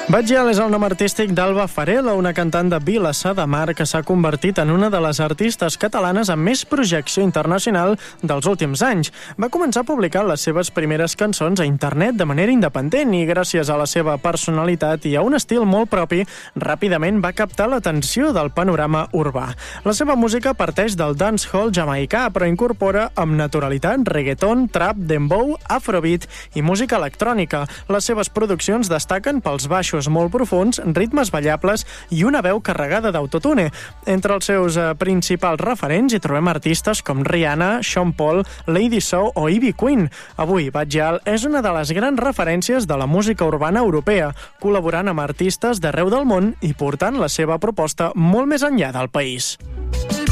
Batgial és el nom artístic d'Alba Farela, una cantant de Vilassar de Mar que s'ha convertit en una de les artistes catalanes amb més projecció internacional dels últims anys. Va començar a publicar les seves primeres cançons a internet de manera independent i gràcies a la seva personalitat i a un estil molt propi, ràpidament va captar l'atenció del panorama urbà. La seva música parteix del dancehall jamaicà, però incorpora amb naturalitat reggaeton, trap, dembow, afrobeat i música electrònica. Les seves produccions destaquen pels baixos molt profuns, ritmes ballables i una veu carregada d'autotune. Entre els seus principals referents hi trobem artistes com Rihanna, Sean Paul, Lady Soul o Ivy Queen. Avui, Batgial és una de les grans referències de la música urbana europea, col·laborant amb artistes d'arreu del món i portant la seva proposta molt més enllà del país.